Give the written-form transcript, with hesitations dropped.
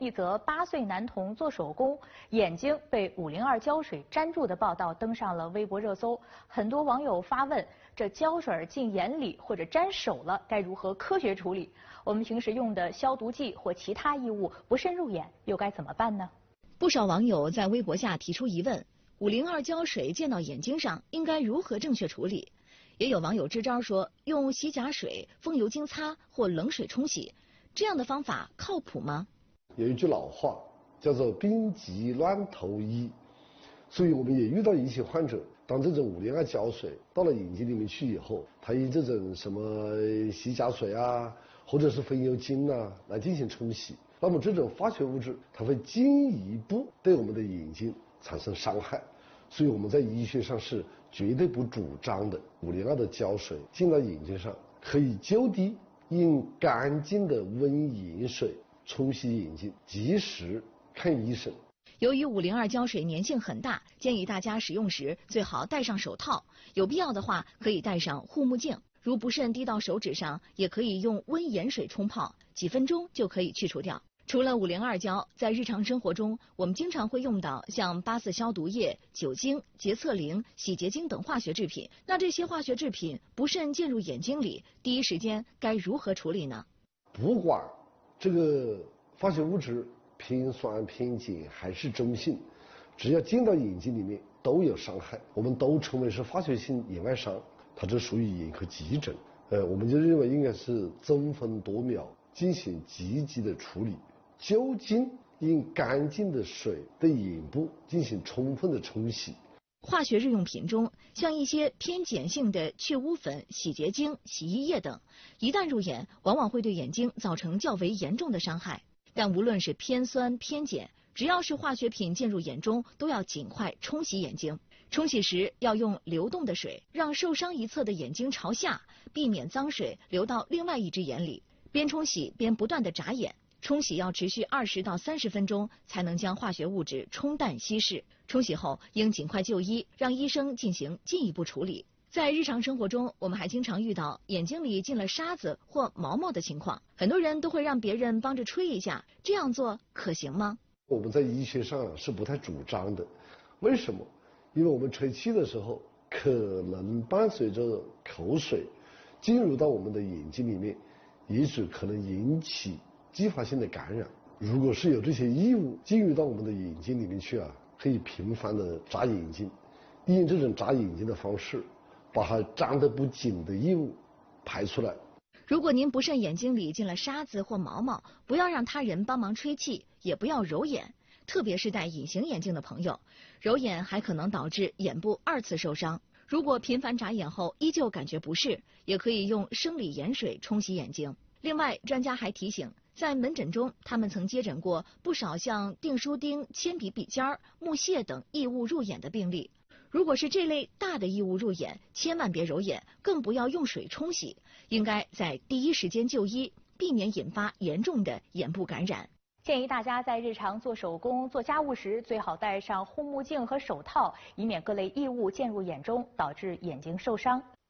一则8岁男童做手工，眼睛被502胶水粘住的报道登上了微博热搜。很多网友发问：这胶水进眼里或者粘手了，该如何科学处理？我们平时用的消毒剂或其他异物不慎入眼，又该怎么办呢？ 不少网友在微博下提出疑问：502胶水溅到眼睛上，应该如何正确处理？也有网友支招说，用洗甲水、风油精擦或冷水冲洗，这样的方法靠谱吗？ 有一句老话叫做“病急乱投医”，所以我们也遇到一些患者，当这种502胶水到了眼睛里面去以后，他以这种什么洗甲水啊，或者是风油精啊来进行冲洗，那么这种化学物质它会进一步对我们的眼睛产生伤害，所以我们在医学上是绝对不主张的。502的胶水进到眼睛上，可以就地用干净的温盐水冲洗眼睛，及时看医生。 由于502胶水粘性很大，建议大家使用时最好戴上手套，有必要的话可以戴上护目镜。如不慎滴到手指上，也可以用温盐水冲泡，几分钟就可以去除掉。除了502胶，在日常生活中，我们经常会用到像8·4消毒液、酒精、洁厕灵、洗洁精等化学制品。那这些化学制品不慎进入眼睛里，第一时间该如何处理呢？ 不管这个化学物质偏酸偏碱还是中性，只要进到眼睛里面都有伤害，我们都称为是化学性眼外伤，它这属于眼科急诊。我们就认为应该是争分夺秒进行积极的处理，就近用干净的水对眼部进行充分的冲洗。 化学日用品中，像一些偏碱性的去污粉、洗洁精、洗衣液等，一旦入眼，往往会对眼睛造成较为严重的伤害。但无论是偏酸偏碱，只要是化学品进入眼中，都要尽快冲洗眼睛。冲洗时要用流动的水，让受伤一侧的眼睛朝下，避免脏水流到另外一只眼里。边冲洗边不断地眨眼。冲洗要持续20到30分钟，才能将化学物质冲淡稀释。冲洗后应尽快就医，让医生进行进一步处理。在日常生活中，我们还经常遇到眼睛里进了沙子或毛毛的情况，很多人都会让别人帮着吹一下，这样做可行吗？ 我们在医学上是不太主张的。为什么？因为我们吹气的时候可能伴随着口水进入到我们的眼睛里面，也许可能引起继发性的感染。如果是有这些异物进入到我们的眼睛里面去啊，可以频繁的眨眼睛，利用这种眨眼睛的方式，把它粘得不紧的异物排出来。 如果您不慎眼睛里进了沙子或毛毛，不要让他人帮忙吹气，也不要揉眼，特别是戴隐形眼镜的朋友，揉眼还可能导致眼部2次受伤。如果频繁眨眼后依旧感觉不适，也可以用生理盐水冲洗眼睛。另外，专家还提醒，在门诊中，他们曾接诊过不少像订书钉、铅笔笔尖、木屑等异物入眼的病例。如果是这类大的异物入眼，千万别揉眼，更不要用水冲洗，应该在第一时间就医，避免引发严重的眼部感染。 建议大家在日常做手工、做家务时，最好戴上护目镜和手套，以免各类异物溅入眼中，导致眼睛受伤。